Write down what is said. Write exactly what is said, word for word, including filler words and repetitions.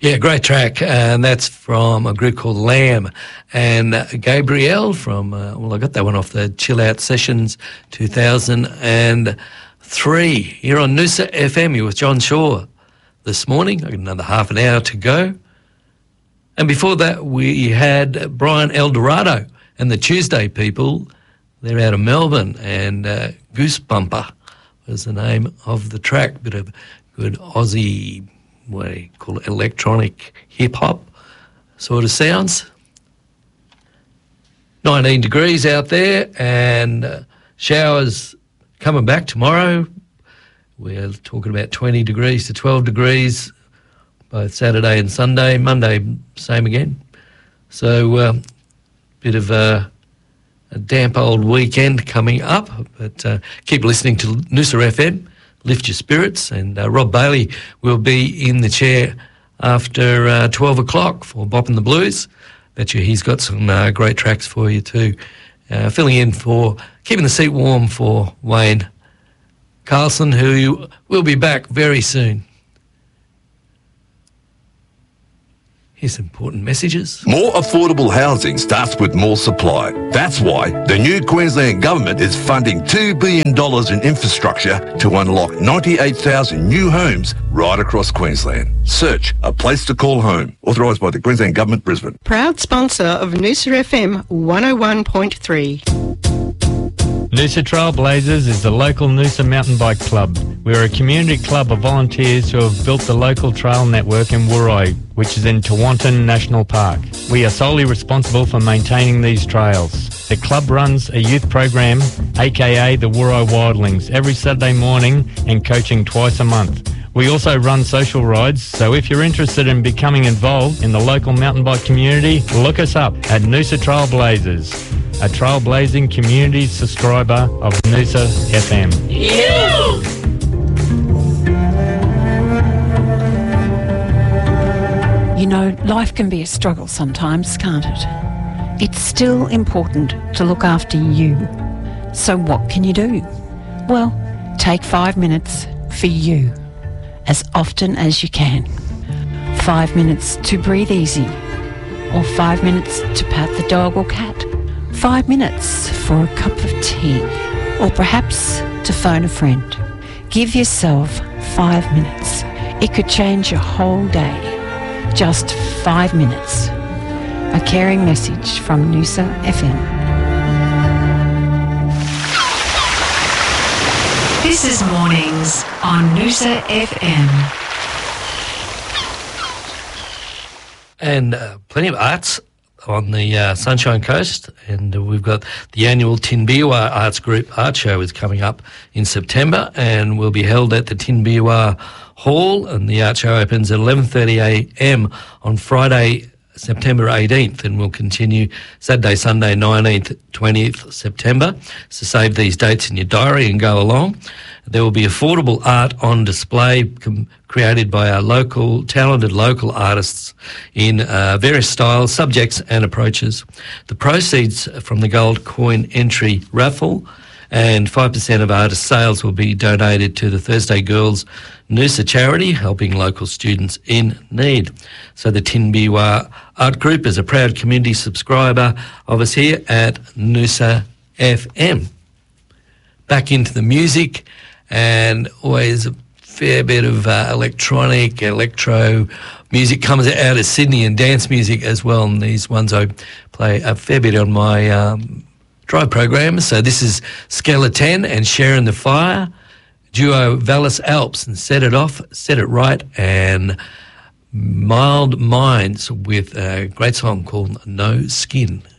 Yeah, great track, and that's from a group called Lamb. And uh, Gabrielle from, uh, well, I got that one off the Chill Out Sessions two thousand three. Here on Noosa F M, you with John Shaw this morning. I've got another half an hour to go. And before that, we had Brian Eldorado and the Tuesday People. They're out of Melbourne, and uh, Goose Bumper was the name of the track. Bit of good Aussie, what do you call it, electronic hip-hop sort of sounds. nineteen degrees out there, and uh, showers coming back tomorrow. We're talking about twenty degrees to twelve degrees both Saturday and Sunday. Monday, same again. So a uh, bit of a, a damp old weekend coming up, but uh, keep listening to Noosa F M. Lift your spirits, and uh, Rob Bailey will be in the chair after uh, twelve o'clock for Boppin' the Blues. Bet you he's got some uh, great tracks for you too. Uh, filling in for, keeping the seat warm for Wayne Carlson, who will be back very soon. Here's some important messages. More affordable housing starts with more supply. That's why the new Queensland Government is funding two billion dollars in infrastructure to unlock ninety-eight thousand new homes right across Queensland. Search A Place to Call Home. Authorised by the Queensland Government, Brisbane. Proud sponsor of Noosa F M one oh one point three. Noosa Trailblazers is the local Noosa mountain bike club. We're a community club of volunteers who have built the local trail network in Wuroi, which is in Tewantin National Park. We are solely responsible for maintaining these trails. The club runs a youth program, aka the Wuroi Wildlings, every Saturday morning and coaching twice a month. We also run social rides, so if you're interested in becoming involved in the local mountain bike community, look us up at Noosa Trailblazers, a trailblazing community subscriber of Noosa F M. You! You know, life can be a struggle sometimes, can't it? It's still important to look after you. So what can you do? Well, take five minutes for you, as often as you can. Five minutes to breathe easy, or five minutes to pat the dog or cat. Five minutes for a cup of tea, or perhaps to phone a friend. Give yourself five minutes. It could change your whole day. Just five minutes. A caring message from Noosa F M. This is Mornings on Noosa F M. And uh, plenty of arts on the uh, Sunshine Coast, and uh, we've got the annual Tinbiwa Arts Group Art Show is coming up in September and will be held at the Tinbiwa Hall, and the art show opens at eleven thirty a m on Friday, September eighteenth, and will continue Saturday, Sunday, nineteenth, twentieth September. So save these dates in your diary and go along. There will be affordable art on display com- created by our local, talented local artists in uh, various styles, subjects and approaches. The proceeds from the gold coin entry raffle and five percent of artist sales will be donated to the Thursday Girls Noosa charity, helping local students in need. So the Tinbiwa Art Group is a proud community subscriber of us here at Noosa F M. Back into the music, and always a fair bit of uh, electronic, electro music comes out of Sydney, and dance music as well. And these ones I play a fair bit on my um, drive program. So this is Skeleton and Sharing the Fire, duo Vallis Alps, and Set It Off, Set It Right, and Mild Minds with a great song called No Skin.